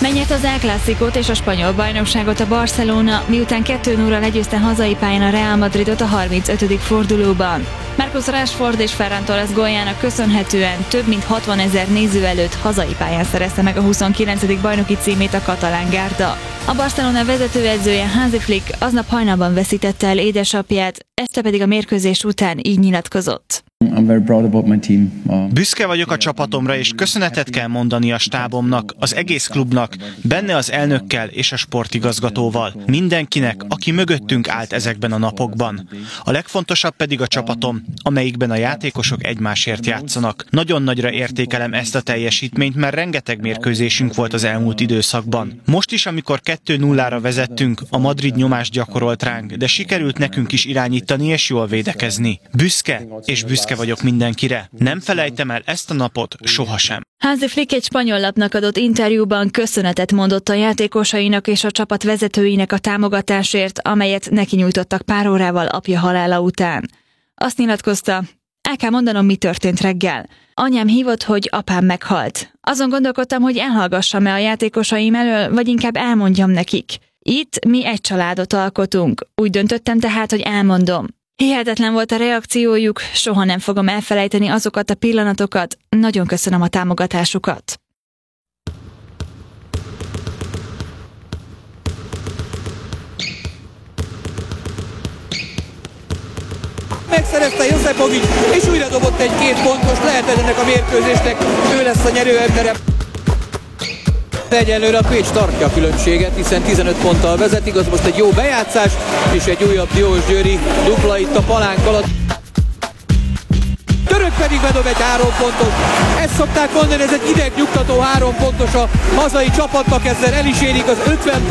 Megnyert az El Clásicót és a spanyol bajnokságot a Barcelona, miután 2-0-ra legyőzte hazai pályán a Real Madridot a 35. fordulóban. Marcus Rashford és Ferran Torres góljának köszönhetően több mint 60 000 néző előtt hazai pályán szerezte meg a 29. bajnoki címét a katalán gárda. A Barcelona vezetőedzője Hansi Flick aznap hajnalban veszítette el édesapját, este pedig a mérkőzés után így nyilatkozott. Büszke vagyok a csapatomra, és köszönetet kell mondani a stábomnak, az egész klubnak, benne az elnökkel és a sportigazgatóval. Mindenkinek, aki mögöttünk állt ezekben a napokban. A legfontosabb pedig a csapatom, amelyikben a játékosok egymásért játszanak. Nagyon nagyra értékelem ezt a teljesítményt, mert rengeteg mérkőzésünk volt az elmúlt időszakban. Most is, amikor 2-0-ra vezettünk, a Madrid nyomást gyakorolt ránk, de sikerült nekünk is irányítani és jól védekezni. Büszke vagyok mindenkire. Nem felejtem el ezt a napot sohasem. Hansi Flick egy spanyol lapnak adott interjúban köszönetet mondott a játékosainak és a csapat vezetőinek a támogatásért, amelyet neki nyújtottak pár órával apja halála után. Azt nyilatkozta, el kell mondanom, mi történt reggel. Anyám hívott, hogy apám meghalt. Azon gondolkodtam, hogy elhallgassam-e a játékosaim elől, vagy inkább elmondjam nekik. Itt mi egy családot alkotunk. Úgy döntöttem tehát, hogy elmondom. Hihetetlen volt a reakciójuk, soha nem fogom elfelejteni azokat a pillanatokat, nagyon köszönöm a támogatásukat. Megszerezte Josipovic, és újra dobott egy 2 pontos, lehet ennek a mérkőzésnek, ő lesz a nyerőembere. Egyelőre a Pécs tartja a különbséget, hiszen 15 ponttal vezet, igaz most egy jó bejátszás, és egy újabb Diósgyőri dupla itt a palánk alatt. Török pedig bedob egy 3 pontot. Ezt szokták mondani, ez egy idegnyugtató 3 pontos a hazai csapatnak, ezzel el is érik az 50